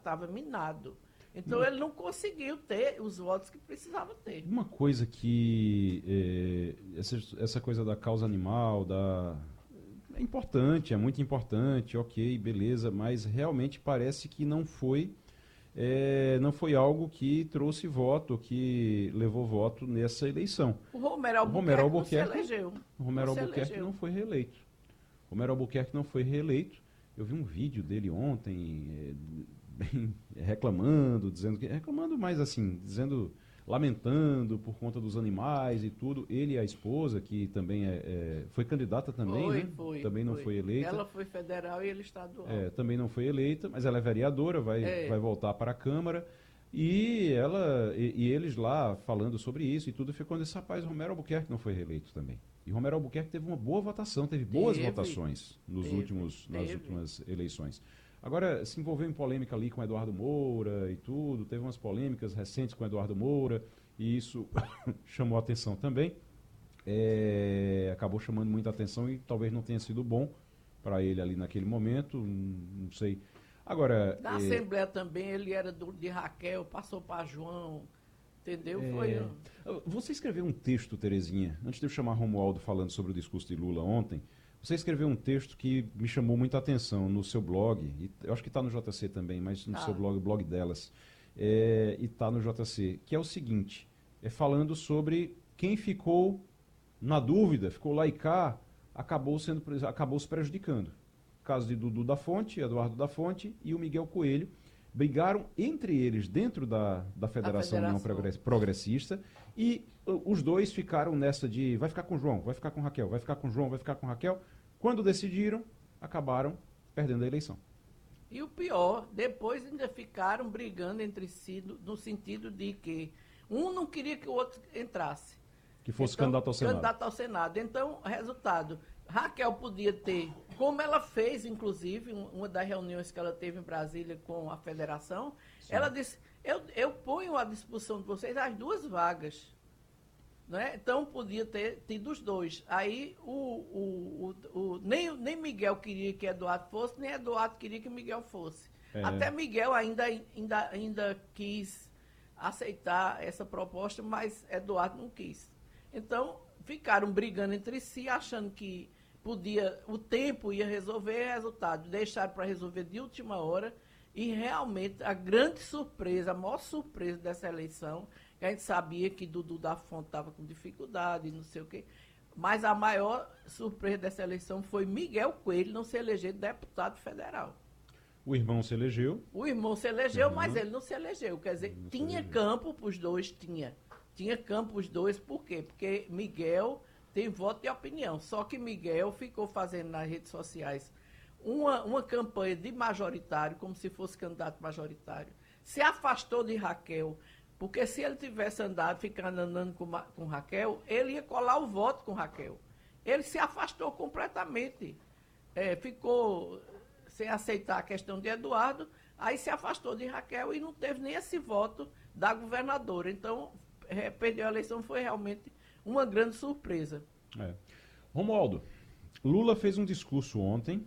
estava minado. Então ele não conseguiu ter os votos que precisava ter. Uma coisa que essa coisa da causa animal, é importante, é muito importante, ok, beleza, mas realmente parece que não foi algo que trouxe voto, que levou voto nessa eleição. O Romero O Romero Albuquerque não se Albuquerque, elegeu. o Romero Não se Albuquerque elegeu. não foi reeleito. Romero Albuquerque não foi reeleito. Eu vi um vídeo dele ontem, reclamando mais assim, lamentando por conta dos animais e tudo. Ele e a esposa, que também foi candidata também, né? Também não foi eleita. Ela foi federal e ele estadual. Também não foi eleita, mas ela é vereadora, vai voltar para a Câmara. E eles lá falando sobre isso e tudo, foi quando esse rapaz, Romero Albuquerque, não foi reeleito também. E Romero Albuquerque teve uma boa votação, teve boas votações nas últimas eleições. Agora, se envolveu em polêmica ali com Eduardo Moura e tudo, teve umas polêmicas recentes com Eduardo Moura, e isso chamou a atenção também. Acabou chamando muita atenção e talvez não tenha sido bom para ele ali naquele momento, não sei. Agora, na Assembleia também, ele era de Raquel, passou para João, entendeu? Você escreveu um texto, Terezinha, antes de eu chamar Romualdo falando sobre o discurso de Lula ontem, você escreveu um texto que me chamou muita atenção no seu blog, e eu acho que está no JC também, mas no seu blog, o blog delas, e está no JC, que é o seguinte, falando sobre quem ficou na dúvida, ficou lá e cá, acabou se prejudicando. O caso de Dudu da Fonte, Eduardo da Fonte e o Miguel Coelho, brigaram entre eles dentro da Federação União Progressista e os dois ficaram nessa de vai ficar com João, vai ficar com Raquel, vai ficar com João, vai ficar com Raquel. Quando decidiram, acabaram perdendo a eleição. E o pior, depois ainda ficaram brigando entre si no sentido de que um não queria que o outro entrasse. Que fosse candidato ao Senado. Candidato ao Senado. Então, resultado, Raquel podia ter, como ela fez, inclusive, uma das reuniões que ela teve em Brasília com a federação, sim, ela disse, eu ponho à disposição de vocês as duas vagas. Né? Então, podia ter tido os dois. Aí, nem Miguel queria que Eduardo fosse, nem Eduardo queria que Miguel fosse. Até Miguel ainda quis aceitar essa proposta, mas Eduardo não quis. Então, ficaram brigando entre si, achando que o tempo ia resolver, resultado, deixaram para resolver de última hora, e realmente a grande surpresa, a maior surpresa dessa eleição, que a gente sabia que Dudu da Fonte estava com dificuldade, não sei o quê, mas a maior surpresa dessa eleição foi Miguel Coelho não se eleger deputado federal. O irmão se elegeu. O irmão se elegeu, mas ele não se elegeu, quer dizer, tinha campo para os dois, Tinha campo os dois, por quê? Porque Miguel tem voto de opinião. Só que Miguel ficou fazendo nas redes sociais uma campanha de majoritário, como se fosse candidato majoritário. Se afastou de Raquel, porque se ele tivesse ficado andando com Raquel, ele ia colar o voto com Raquel. Ele se afastou completamente. Ficou sem aceitar a questão de Eduardo, aí se afastou de Raquel e não teve nem esse voto da governadora. Então, perdeu a eleição, foi realmente uma grande surpresa. Romualdo, Lula fez um discurso ontem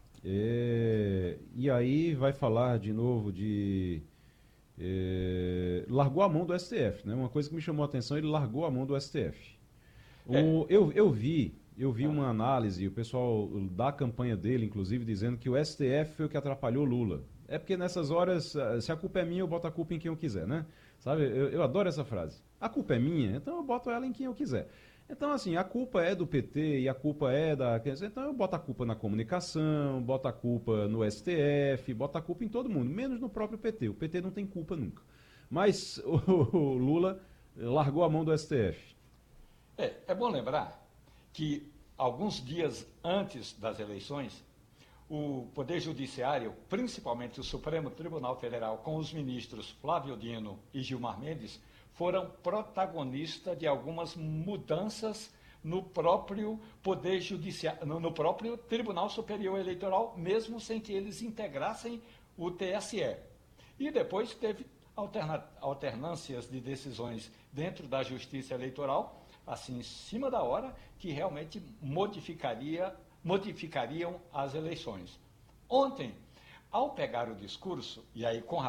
e aí vai falar de novo largou a mão do STF, né? Uma coisa que me chamou a atenção, ele largou a mão do STF. Eu vi uma análise, o pessoal da campanha dele, inclusive, dizendo que o STF foi o que atrapalhou Lula. É porque nessas horas, se a culpa é minha, eu boto a culpa em quem eu quiser, né? Sabe, eu adoro essa frase. A culpa é minha, então eu boto ela em quem eu quiser. Então, assim, a culpa é do PT e a culpa é da... Então eu boto a culpa na comunicação, boto a culpa no STF, boto a culpa em todo mundo, menos no próprio PT. O PT não tem culpa nunca. Mas o Lula largou a mão do STF. É bom lembrar que alguns dias antes das eleições, o Poder Judiciário, principalmente o Supremo Tribunal Federal, com os ministros Flávio Dino e Gilmar Mendes, foram protagonistas de algumas mudanças no próprio Poder Judiciário, no próprio Tribunal Superior Eleitoral, mesmo sem que eles integrassem o TSE. E depois teve alternâncias de decisões dentro da Justiça Eleitoral, assim, em cima da hora, que realmente modificariam as eleições. Ontem, ao pegar o discurso, e aí com